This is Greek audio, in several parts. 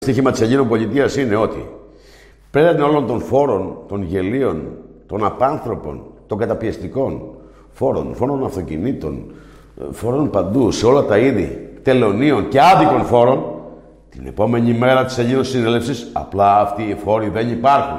Το στοίχημα της Ελλήνων πολιτείας είναι ότι πέραν όλων των φόρων, των γελίων, των απάνθρωπων, των καταπιεστικών φόρων αυτοκινήτων, φόρων παντού, σε όλα τα είδη, τελωνίων και άδικων φόρων, την επόμενη μέρα της Ελλήνων συνέλευσης, απλά αυτοί οι φόροι δεν υπάρχουν.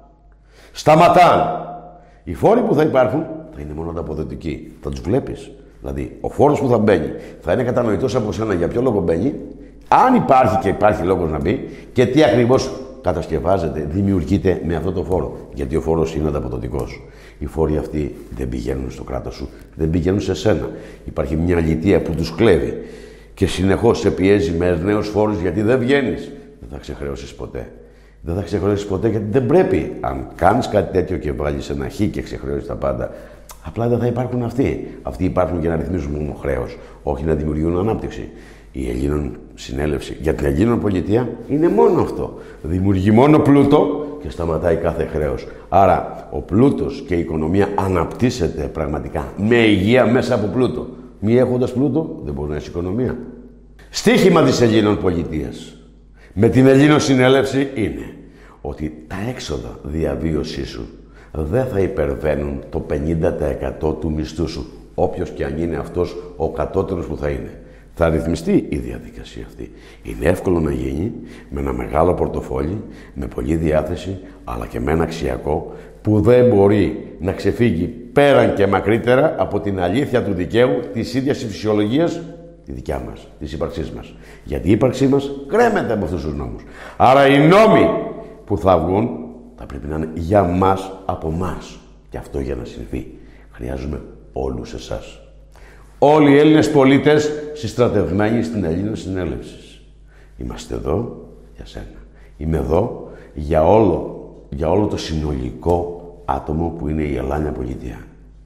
Σταματάνε. Οι φόροι που θα υπάρχουν θα είναι μόνο ανταποδοτικοί. Θα τους βλέπεις. Δηλαδή, ο φόρος που θα μπαίνει θα είναι κατανοητός από σένα για ποιο λόγο μπαίνει, αν υπάρχει και υπάρχει λόγος να μπει και τι ακριβώς κατασκευάζεται, δημιουργείται με αυτό το φόρο. Γιατί ο φόρος είναι ανταποδοτικός. Οι φόροι αυτοί δεν πηγαίνουν στο κράτος σου, δεν πηγαίνουν σε σένα. Υπάρχει μια αλητεία που τους κλέβει και συνεχώς σε πιέζει με νέους φόρους γιατί δεν βγαίνεις. Δεν θα ξεχρεώσεις ποτέ. Δεν θα ξεχρεώσεις ποτέ γιατί δεν πρέπει. Αν κάνεις κάτι τέτοιο και βάλεις ένα χ και ξεχρεώσεις τα πάντα, απλά δεν θα υπάρχουν αυτοί. Αυτοί υπάρχουν για να ρυθμίζουν μόνο χρέος, όχι να δημιουργούν ανάπτυξη. Η Ελλήνων συνέλευση για την Ελλήνων πολιτεία είναι μόνο αυτό. Δημιουργεί μόνο πλούτο και σταματάει κάθε χρέος. Άρα ο πλούτος και η οικονομία αναπτύσσεται πραγματικά με υγεία μέσα από πλούτο. Μη έχοντας πλούτο δεν μπορεί να έχει οικονομία. Στοίχημα της Ελλήνων πολιτείας με την Ελλήνων συνέλευση είναι ότι τα έξοδα διαβίωσής σου δεν θα υπερβαίνουν το 50% του μισθού σου, όποιος και αν είναι αυτός ο κατώτερος που θα είναι. Θα ρυθμιστεί η διαδικασία αυτή. Είναι εύκολο να γίνει με ένα μεγάλο πορτοφόλι, με πολλή διάθεση, αλλά και με ένα αξιακό που δεν μπορεί να ξεφύγει πέραν και μακρύτερα από την αλήθεια του δικαίου, της ίδιας της φυσιολογίας, τη δικιά μας, της ύπαρξής μας. Γιατί η ύπαρξή μας κρέμεται από αυτούς τους νόμους. Άρα οι νόμοι που θα βγουν θα πρέπει να είναι για μας, από μας. Και αυτό για να συμβεί χρειάζομαι όλους εσάς. Όλοι οι Έλληνες πολίτες συστρατευμένοι στην Ελλήνων συνέλευση. Είμαστε εδώ για σένα. Είμαι εδώ για όλο το συνολικό άτομο που είναι η Ελλάνια πολιτεία.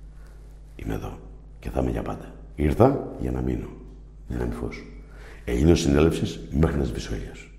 Είμαι εδώ και θα είμαι για πάντα. Ήρθα για να μείνω. Δύναμη φως. Ελλήνων συνέλευσης μέχρι να σβήσει ο ήλιος.